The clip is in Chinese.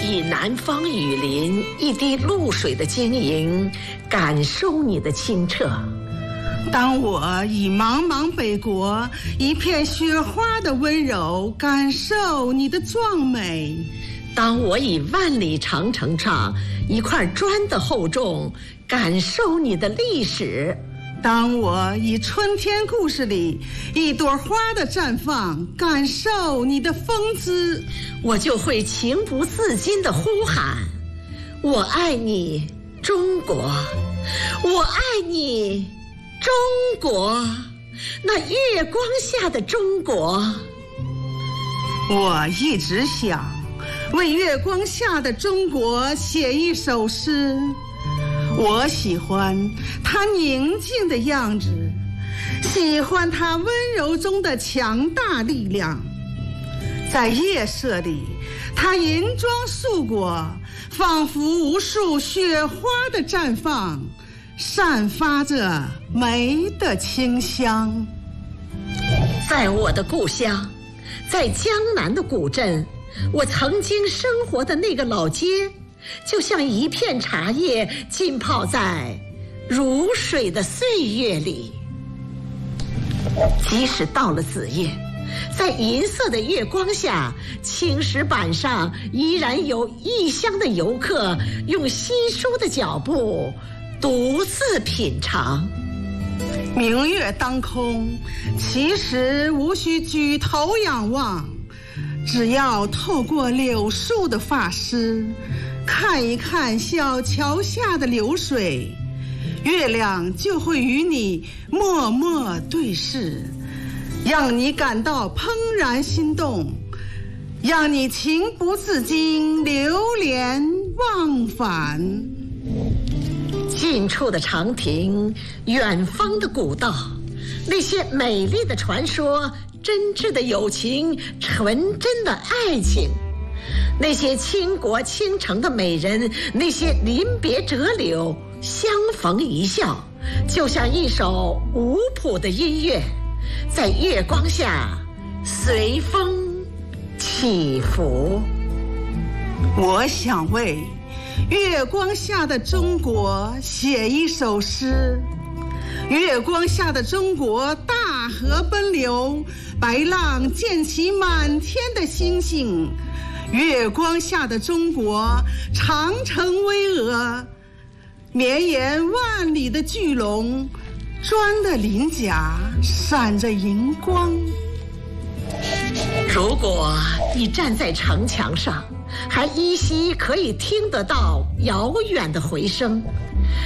以南方雨林一滴露水的晶莹感受你的清澈， 当我以茫茫北国一片雪花的温柔感受你的壮美， 当我以万里长城上一块砖的厚重感受你的历史， 当我以春天故事里一朵花的绽放感受你的风姿， 我就会情不自禁地呼喊：我爱你，中国！我爱你，中国！那月光下的中国。 我一直想为月光下的中国写一首诗，我喜欢它宁静的样子，喜欢它温柔中的强大力量。在夜色里，它银装素裹，仿佛无数雪花的绽放，散发着梅的清香。 在我的故乡，在江南的古镇，我曾经生活的那个老街，就像一片茶叶浸泡在如水的岁月里。即使到了子夜，在银色的月光下，青石板上依然有异乡的游客用稀疏的脚步独自品尝。 明月当空，其实无需举头仰望，只要透过柳树的发丝，看一看小桥下的流水，月亮就会与你默默对视，让你感到怦然心动，让你情不自禁流连忘返。 近处的长亭，远方的古道，那些美丽的传说，真挚的友情，纯真的爱情，那些倾国倾城的美人，那些临别折柳，相逢一笑，就像一首无谱的音乐，在月光下随风起伏。 我想为月光下的中国写一首诗。月光下的中国，大河奔流，白浪溅起满天的星星。月光下的中国，长城巍峨，绵延万里的巨龙，砖的鳞甲闪着银光。 如果你站在城墙上，还依稀可以听得到遥远的回声，